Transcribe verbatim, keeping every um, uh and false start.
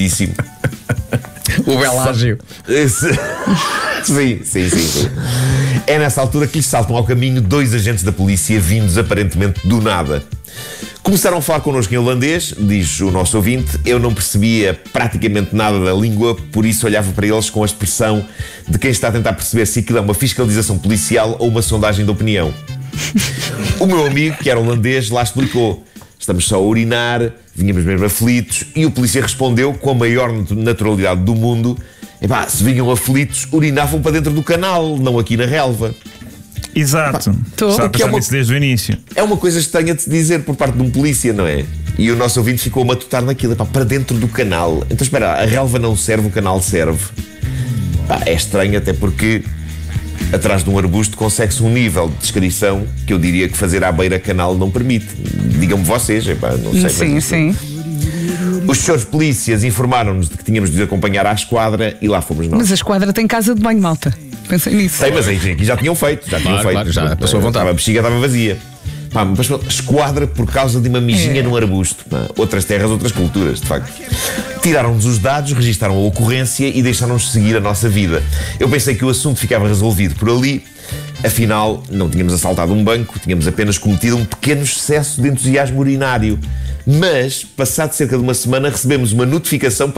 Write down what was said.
muitíssimo. O Belágio. Sim, sim, sim, sim. É nessa altura que lhes saltam ao caminho dois agentes da polícia vindos aparentemente do nada. Começaram a falar connosco em holandês, diz o nosso ouvinte. Eu não percebia praticamente nada da língua, por isso olhava para eles com a expressão de quem está a tentar perceber se aquilo é uma fiscalização policial ou uma sondagem de opinião. O meu amigo, que era holandês, lá explicou: estamos só a urinar, vínhamos mesmo aflitos. E o polícia respondeu com a maior naturalidade do mundo: epá, se vinham aflitos, urinavam para dentro do canal, não aqui na relva. Exato. Tô. Estava a O que é pensar uma- nisso desde o início. É uma coisa estranha de se dizer por parte de um polícia, não é? E o nosso ouvinte ficou a matutar naquilo, epá, para dentro do canal. Então espera, a relva não serve, o canal serve. Pá, é estranho até porque atrás de um arbusto consegue-se um nível de descrição que eu diria que fazer à beira canal não permite. Digam-me vocês, epá, não sei. Sim, mas sim. os senhores polícias informaram-nos de que tínhamos de os acompanhar à esquadra e lá fomos nós. Mas a esquadra tem casa de banho, malta. Pensem nisso. Sei, mas aí aqui já tinham feito, já tinham Claro, feito. claro, já passou a vontade. Estava, a bexiga estava vazia. Pá, mas esquadra por causa de uma mijinha É. num arbusto. Pá, outras terras, outras culturas, de facto. Tiraram-nos os dados, registaram a ocorrência e deixaram-nos seguir a nossa vida. Eu pensei que o assunto ficava resolvido por ali. Afinal, não tínhamos assaltado um banco, tínhamos apenas cometido um pequeno excesso de entusiasmo urinário. Mas, passado cerca de uma semana, recebemos uma notificação